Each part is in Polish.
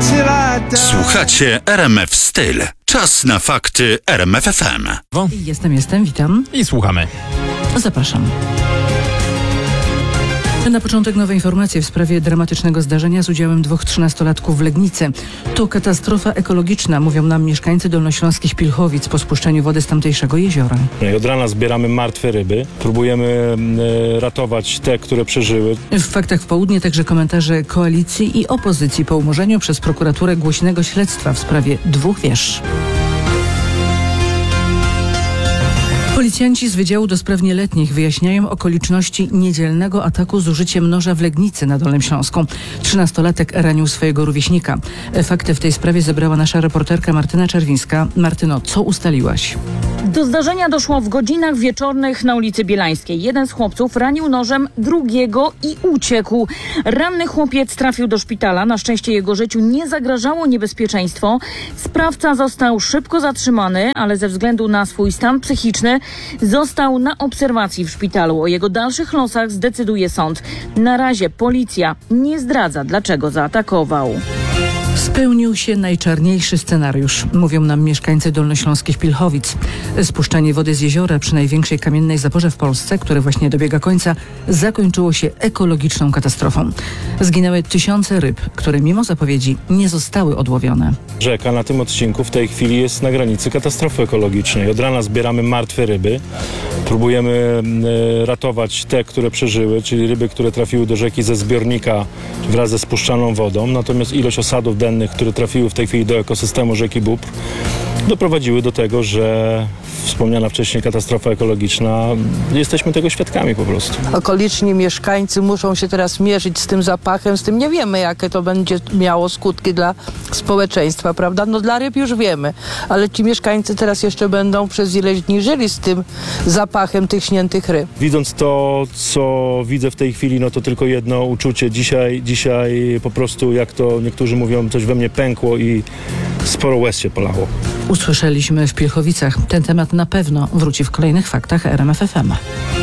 Słuchacie RMF Styl. Czas na fakty RMF FM. Jestem, witam. I słuchamy. Zapraszam. Na początek nowe informacje w sprawie dramatycznego zdarzenia z udziałem 2 13-latków w Legnicy. To katastrofa ekologiczna, mówią nam mieszkańcy dolnośląskich Pilchowic po spuszczeniu wody z tamtejszego jeziora. Od rana zbieramy martwe ryby. Próbujemy ratować te, które przeżyły. W faktach w południe także komentarze koalicji i opozycji po umorzeniu przez prokuraturę głośnego śledztwa w sprawie 2 wież. Policjanci z Wydziału do Spraw Nieletnich wyjaśniają okoliczności niedzielnego ataku z użyciem noża w Legnicy na Dolnym Śląsku. 13-latek ranił swojego rówieśnika. Fakty w tej sprawie zebrała nasza reporterka Martyna Czerwińska. Martyno, co ustaliłaś? Do zdarzenia doszło w godzinach wieczornych na ulicy Bielańskiej. Jeden z chłopców ranił nożem drugiego i uciekł. Ranny chłopiec trafił do szpitala. Na szczęście jego życiu nie zagrażało niebezpieczeństwo. Sprawca został szybko zatrzymany, ale ze względu na swój stan psychiczny został na obserwacji w szpitalu. O jego dalszych losach zdecyduje sąd. Na razie policja nie zdradza, dlaczego zaatakował. Spełnił się najczarniejszy scenariusz, mówią nam mieszkańcy dolnośląskich Pilchowic. Spuszczanie wody z jeziora przy największej kamiennej zaporze w Polsce, które właśnie dobiega końca, zakończyło się ekologiczną katastrofą. Zginęły tysiące ryb, które mimo zapowiedzi nie zostały odłowione. Rzeka na tym odcinku w tej chwili jest na granicy katastrofy ekologicznej. Od rana zbieramy martwe ryby. Próbujemy ratować te, które przeżyły, czyli ryby, które trafiły do rzeki ze zbiornika wraz ze spuszczaną wodą. Natomiast ilość osadów dennych, które trafiły w tej chwili do ekosystemu rzeki Bóbr, doprowadziły do tego, że wspomniana wcześniej katastrofa ekologiczna, jesteśmy tego świadkami po prostu. Okoliczni mieszkańcy muszą się teraz mierzyć z tym zapachem, z tym nie wiemy, jakie to będzie miało skutki dla społeczeństwa, prawda? No dla ryb już wiemy, ale ci mieszkańcy teraz jeszcze będą przez ileś dni żyli z tym zapachem tych śniętych ryb. Widząc to, co widzę w tej chwili, no to tylko jedno uczucie. Dzisiaj po prostu, jak to niektórzy mówią, coś we mnie pękło i sporo łez się polało. Usłyszeliśmy w Pilchowicach. Ten temat na pewno wróci w kolejnych faktach RMF FM.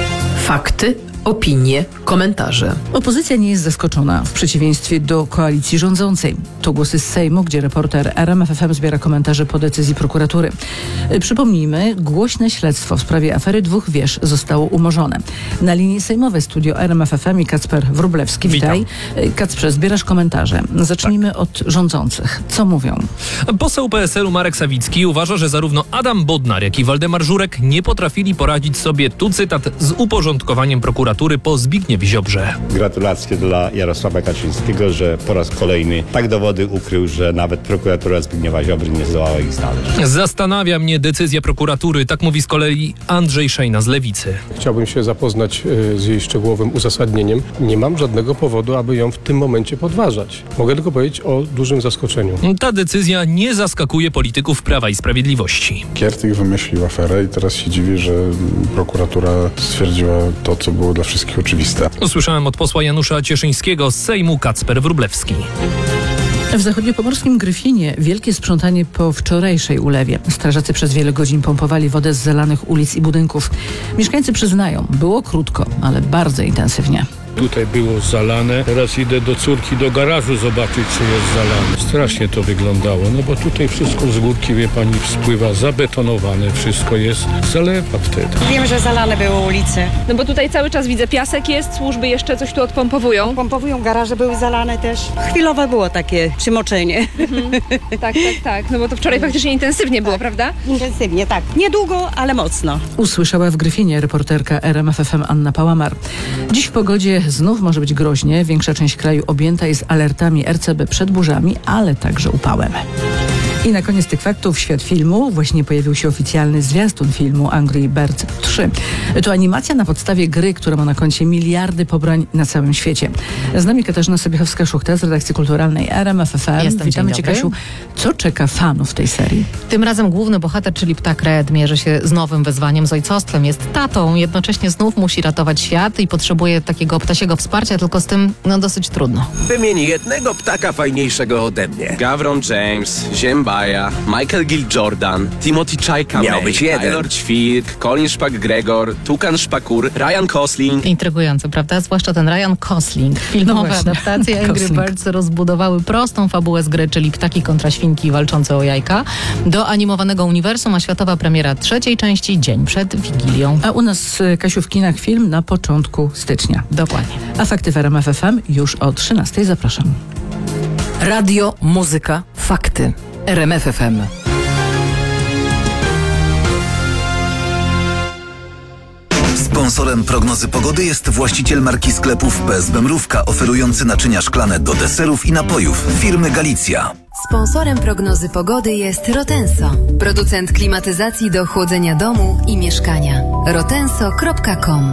Fakty, opinie, komentarze. Opozycja nie jest zaskoczona, w przeciwieństwie do koalicji rządzącej. To głosy z Sejmu, gdzie reporter RMF FM zbiera komentarze po decyzji prokuratury. Przypomnijmy, głośne śledztwo w sprawie afery 2 wież zostało umorzone. Na linii sejmowej studio RMF FM i Kacper Wróblewski. Witaj. Kacprze, zbierasz komentarze. Zacznijmy od rządzących. Co mówią? Poseł PSL-u Marek Sawicki uważa, że zarówno Adam Bodnar, jak i Waldemar Żurek nie potrafili poradzić sobie, tu cytat, z uporządkowaniem prokuratury po Zbigniewie Ziobrze. Gratulacje dla Jarosława Kaczyńskiego, że po raz kolejny tak dowody ukrył, że nawet prokuratura Zbigniewa Ziobry nie zdołała ich znaleźć. Zastanawia mnie decyzja prokuratury, tak mówi z kolei Andrzej Szejna z Lewicy. Chciałbym się zapoznać z jej szczegółowym uzasadnieniem. Nie mam żadnego powodu, aby ją w tym momencie podważać. Mogę tylko powiedzieć o dużym zaskoczeniu. Ta decyzja nie zaskakuje polityków Prawa i Sprawiedliwości. Kiertyk wymyślił aferę i teraz się dziwi, że prokuratura stwierdziła to, co było dla wszystkich oczywiste. Usłyszałem od posła Janusza Cieszyńskiego z Sejmu Kacper Wróblewski. W zachodniopomorskim Gryfinie wielkie sprzątanie po wczorajszej ulewie. Strażacy przez wiele godzin pompowali wodę z zalanych ulic i budynków. Mieszkańcy przyznają, było krótko, ale bardzo intensywnie. Tutaj było zalane. Teraz idę do córki do garażu zobaczyć, czy jest zalane. Strasznie to wyglądało, no bo tutaj wszystko z górki, wie pani, spływa, zabetonowane, wszystko jest, zalewa wtedy. Wiem, że zalane były ulice. No bo tutaj cały czas widzę piasek jest, służby jeszcze coś tu odpompowują. Pompowują, garaże były zalane też. Chwilowe było takie przymoczenie. Tak, no bo to wczoraj faktycznie intensywnie było, prawda? Intensywnie, tak. Niedługo, ale mocno. Usłyszała w Gryfinie reporterka RMF FM Anna Pałamar. Dziś w pogodzie znów może być groźnie. Większa część kraju objęta jest alertami RCB przed burzami, ale także upałem. I na koniec tych faktów świat filmu. Właśnie pojawił się oficjalny zwiastun filmu Angry Birds 3. To animacja na podstawie gry, która ma na koncie miliardy pobrań na całym świecie. Z nami Katarzyna Sobiechowska-Szuchta z redakcji kulturalnej RMF FM. Witamy Cię, Kasiu. Co czeka fanów tej serii? Tym razem główny bohater, czyli ptak Red, mierzy się z nowym wyzwaniem, z ojcostwem. Jest tatą, jednocześnie znów musi ratować świat i potrzebuje takiego ptasiego wsparcia, tylko z tym dosyć trudno. Wymień jednego ptaka fajniejszego ode mnie. Gawron James, Zięba Baja, Michael Gill Jordan, Timothy Chalamet, Miał być jeden. Taylor Ćwik, Colin Szpak-Gregor, Tukan Szpakur, Ryan Gosling. Intrygujące, prawda? Zwłaszcza ten Ryan Gosling. Filmowe adaptacje Angry Gosling. Birds rozbudowały prostą fabułę z gry, czyli ptaki kontra świnki walczące o jajka, do animowanego uniwersum, a światowa premiera 3. części dzień przed Wigilią. A u nas, Kasiu, w kinach film na początku stycznia. Dokładnie. A fakty w RMF FM już o 13:00. Zapraszam. Radio, muzyka, fakty. RMF FM. Sponsorem prognozy pogody jest właściciel marki sklepów PSB Mrówka, oferujący naczynia szklane do deserów i napojów firmy Galicja. Sponsorem prognozy pogody jest Rotenso, producent klimatyzacji do chłodzenia domu i mieszkania. rotenso.com.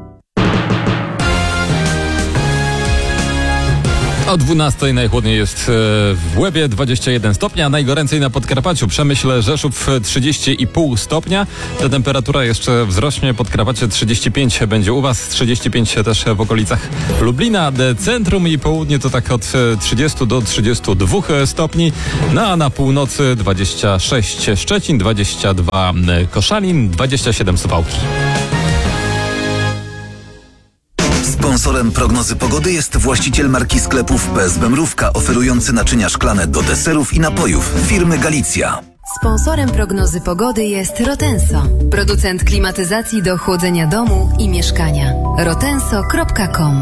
O 12:00 najchłodniej jest w Łebie, 21 stopni, a najgoręcej na Podkarpaciu. Przemyśl, Rzeszów 30,5 stopnia. Ta temperatura jeszcze wzrośnie. Podkarpacie 35 będzie u Was, 35 też w okolicach Lublina. Centrum i południe to tak od 30 do 32 stopni. No a na północy 26 Szczecin, 22 Koszalin, 27 Suwałki. Sponsorem prognozy pogody jest właściciel marki sklepów PSB Mrówka, oferujący naczynia szklane do deserów i napojów firmy Galicja. Sponsorem prognozy pogody jest Rotenso, producent klimatyzacji do chłodzenia domu i mieszkania. rotenso.com.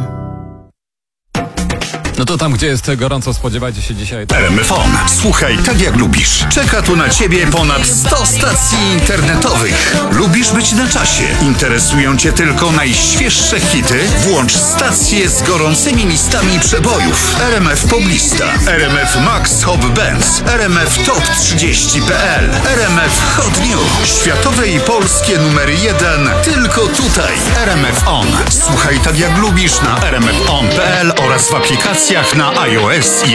No to tam, gdzie jest gorąco, spodziewajcie się dzisiaj. RMF On. Słuchaj tak jak lubisz. Czeka tu na Ciebie ponad 100 stacji internetowych. Lubisz być na czasie? Interesują Cię tylko najświeższe hity? Włącz stacje z gorącymi listami przebojów. RMF Poblista, RMF Max Hop Bands, RMF Top 30.pl, RMF Hot News. Światowe i polskie numery 1 tylko tutaj. RMF On. Słuchaj tak jak lubisz na rmfon.pl oraz w aplikacji na iOS i